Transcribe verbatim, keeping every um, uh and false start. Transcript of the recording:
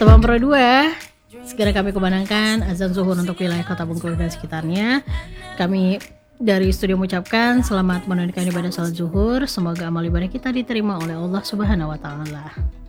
Teman Pro dua, segera kami kumandangkan azan zuhur untuk wilayah Kota Bengkulu dan sekitarnya. Kami dari studio mengucapkan selamat menunaikan ibadah salat zuhur. Semoga amal ibadah kita diterima oleh Allah Subhanahu wa taala.